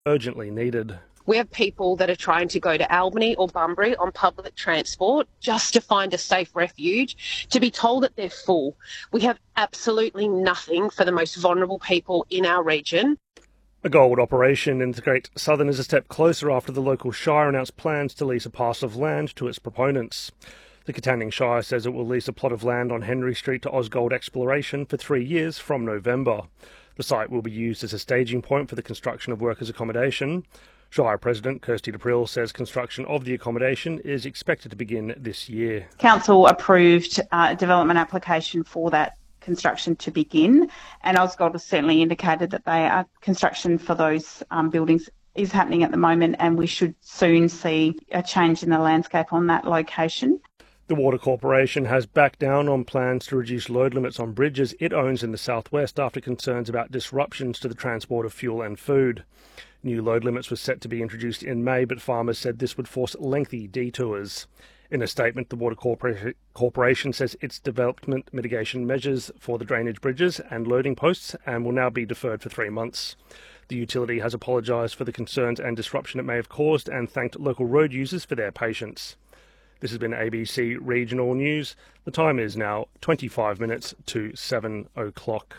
urgently needed. We have people that are trying to go to Albany or Bunbury on public transport just to find a safe refuge, to be told that they're full. We have absolutely nothing for the most vulnerable people in our region. A gold operation in the Great Southern is a step closer after the local shire announced plans to lease a parcel of land to its proponents. The Katanning Shire says it will lease a plot of land on Henry Street to Ausgold Exploration for 3 years from November. The site will be used as a staging point for the construction of workers' accommodation. Shire President Kirsty D'April says construction of the accommodation is expected to begin this year. Council approved a development application for that construction to begin, and Ausgold has certainly indicated that construction for those buildings is happening at the moment, and we should soon see a change in the landscape on that location. The Water Corporation has backed down on plans to reduce load limits on bridges it owns in the southwest after concerns about disruptions to the transport of fuel and food. New load limits were set to be introduced in May, but farmers said this would force lengthy detours. In a statement, the Water Corporation says its development mitigation measures for the drainage bridges and loading posts and will now be deferred for 3 months. The utility has apologised for the concerns and disruption it may have caused and thanked local road users for their patience. This has been ABC Regional News. The time is now 25 minutes to 7 o'clock.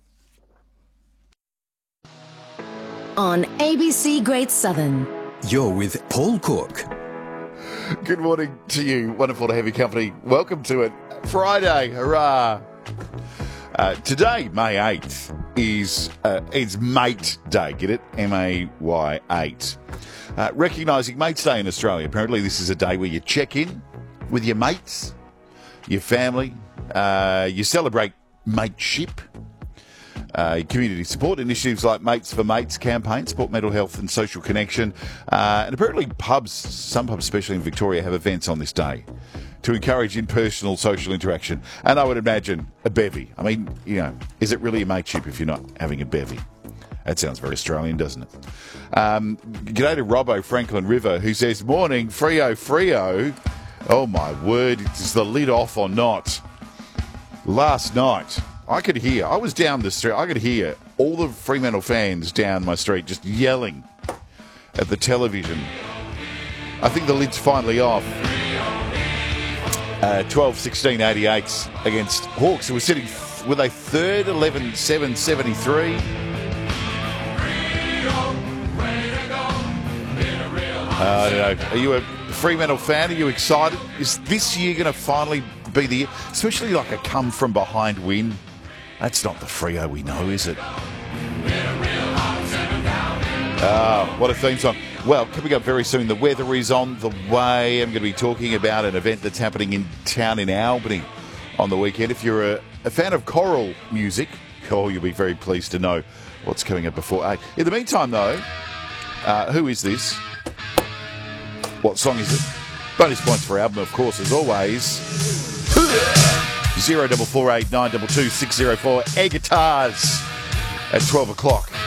On ABC Great Southern. You're with Paul Cook. Good morning to you. Wonderful to have your company. Welcome to it. Friday, hurrah. Today, May 8th, is Mate Day. Get it? M-A-Y 8. Recognising Mates Day in Australia. Apparently this is a day where you check in with your mates, your family, you celebrate mateship, community support initiatives like Mates for Mates campaign, support mental health and social connection. And apparently some pubs, especially in Victoria, have events on this day to encourage in-personal social interaction. And I would imagine a bevy. I mean, is it really a mateship if you're not having a bevy? That sounds very Australian, doesn't it? G'day to Robbo, Franklin River, who says, morning, Freo. Oh, my word, is the lid off or not? Last night, I was down the street, I could hear all the Fremantle fans down my street just yelling at the television. I think the lid's finally off. 12-16 88s against Hawks, who were sitting with a third, 11-7, 73. I don't know. Are you a Fremantle fan? Are you excited? Is this year going to finally be the year? Especially like a come-from-behind win. That's not the Freo we know, is it? What a theme song. Well, coming up very soon, the weather is on the way. I'm going to be talking about an event that's happening in town in Albany on the weekend. If you're a fan of choral music, you'll be very pleased to know what's coming up before 8. In the meantime, though, who is this? What song is it? Bonus points for album, of course, as always. 0448 922 604. Air Guitars at 12 o'clock.